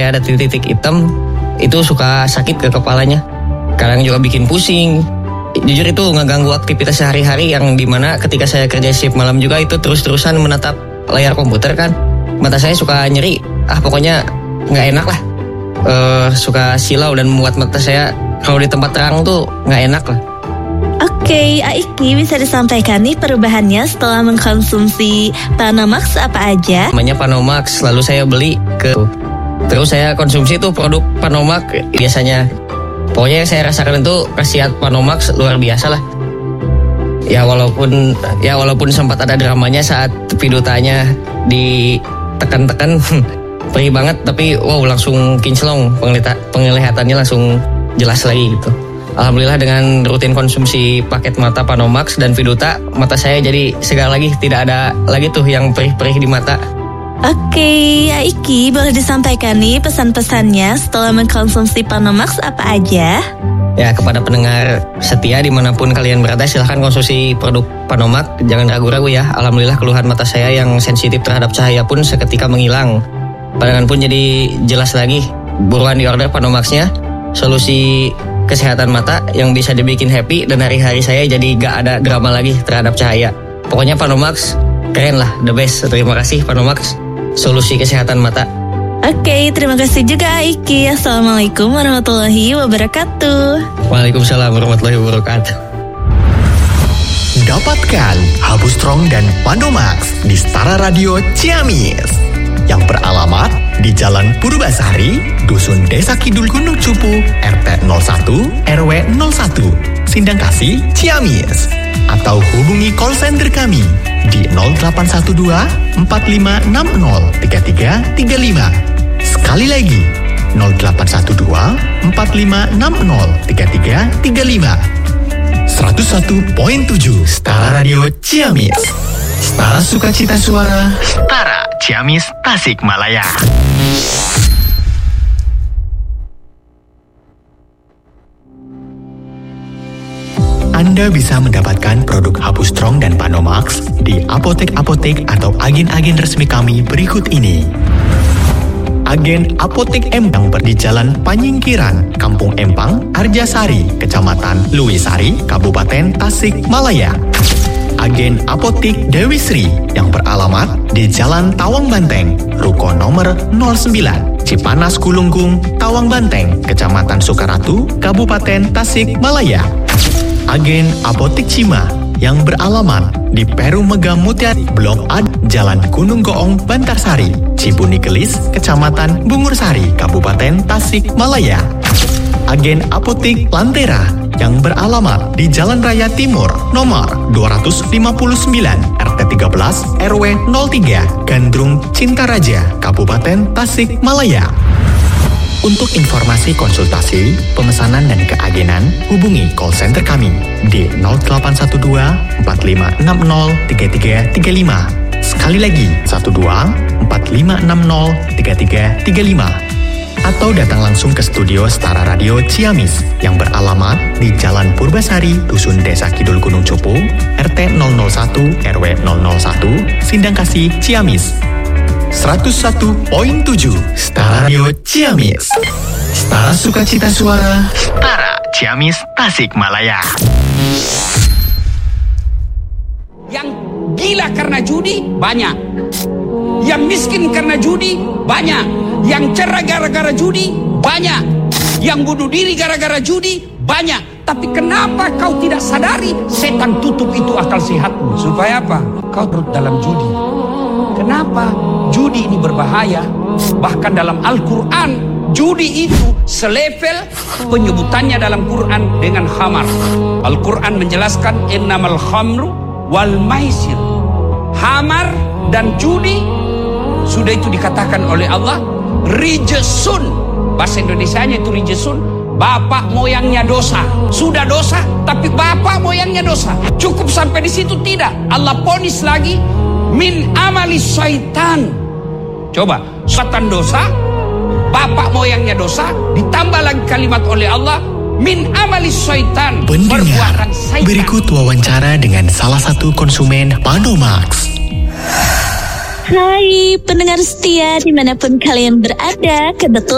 saya ada titik-titik hitam, itu suka sakit ke kepalanya. Kadang juga bikin pusing. Jujur itu ngeganggu aktivitas sehari-hari yang dimana ketika saya kerja shift malam juga itu terus-terusan menatap layar komputer kan. Mata saya suka nyeri, pokoknya nggak enak lah. Suka silau dan membuat mata saya kalau di tempat terang tuh nggak enak lah. Oke, Aiki bisa disampaikan nih perubahannya setelah mengkonsumsi Panomax apa aja? Namanya Panomax, lalu saya beli terus saya konsumsi tuh produk Panomax biasanya. Pokoknya yang saya rasakan itu khasiat Panomax luar biasa lah. Ya walaupun sempat ada dramanya saat pidutanya ditekan-tekan perih banget, tapi wow langsung kinclong, penglihatannya langsung jelas lagi gitu. Alhamdulillah dengan rutin konsumsi paket mata Panomax dan Viduta, mata saya jadi segar lagi, tidak ada lagi tuh yang perih-perih di mata. Oke, Aiki boleh disampaikan nih pesan-pesannya setelah mengkonsumsi Panomax apa aja? Ya, kepada pendengar setia dimanapun kalian berada, silahkan konsumsi produk Panomax, jangan ragu-ragu ya. Alhamdulillah keluhan mata saya yang sensitif terhadap cahaya pun seketika menghilang. Pandangan pun jadi jelas lagi. Buruan diorder Panomaxnya, solusi kesehatan mata yang bisa dibikin happy dan hari-hari saya jadi gak ada drama lagi terhadap cahaya. Pokoknya Panomax keren lah, the best. Terima kasih Panomax, solusi kesehatan mata. Oke, terima kasih juga Aiki. Assalamualaikum warahmatullahi wabarakatuh. Waalaikumsalam warahmatullahi wabarakatuh. Dapatkan Habu Strong dan Panomax di Stara Radio Ciamis yang beralamat di Jalan Purbasari, Dusun Desa Kidul Gunung Cupu, RT 01, RW 01, Sindangkasih, Ciamis. Atau hubungi call center kami di 0812 4560 3335. Sekali lagi, 0812 4560 3335. 101.7 Stara Radio Ciamis. Stara Sukacita Suara, Stara Ciamis Tasikmalaya. Anda bisa mendapatkan produk Habu Strong dan Panomax di apotek-apotek atau agen-agen resmi kami berikut ini. Agen Apotek Empang di Jalan Panyingkiran, Kampung Empang, Arjasari, Kecamatan Luwisari, Kabupaten Tasikmalaya. Agen Apotek Dewi Sri yang beralamat di Jalan Tawang Banteng, Ruko nomor 09, Cipanas Gulunggung, Tawang Banteng, Kecamatan Sukaratu, Kabupaten Tasikmalaya. Agen Apotek Cima yang beralamat di Peru Megam Mutiara, Blok A, Jalan Gunung Goong, Bantarsari, Cibuni Gelis, Kecamatan Bungursari, Kabupaten Tasikmalaya. Agen Apotek Lantera yang beralamat di Jalan Raya Timur, nomor 259, RT 13, RW 03, Gandrung Cintaraja, Kabupaten Tasikmalaya. Untuk informasi konsultasi, pemesanan dan keagenan, hubungi call center kami di 0812 4560 3335. Sekali lagi, 12 4560 3335. Atau datang langsung ke studio Stara Radio Ciamis yang beralamat di Jalan Purbasari, Dusun Desa Kidul Gunung Cupu, RT 001, RW 001, Sindangkasih, Ciamis. 101.7 Stara Radio Ciamis. Stara Sukacita Suara, Stara Ciamis Tasikmalaya. Yang gila karena judi banyak, yang miskin karena judi banyak, yang cerai gara-gara judi banyak, yang bunuh diri gara-gara judi banyak. Tapi kenapa kau tidak sadari setan tutup itu akal sehatmu? Supaya apa? Kau terus dalam judi. Kenapa? Judi ini berbahaya. Bahkan dalam Al-Quran, judi itu selevel penyebutannya dalam Quran dengan khamar. Al-Quran menjelaskan innamal khamru wal maisir. Khamar dan judi sudah itu dikatakan oleh Allah rijesun. Bahasa Indonesianya itu rijesun, bapak moyangnya dosa. Sudah dosa, tapi bapak moyangnya dosa. Cukup sampai di situ? Tidak. Allah ponis lagi min amali syaitan. Coba, syaitan dosa, bapak moyangnya dosa, ditambah lagi kalimat oleh Allah min amali syaitan. Pendengar, berikut wawancara dengan salah satu konsumen Panomax. Hai pendengar setia dimanapun kalian berada, kebetulan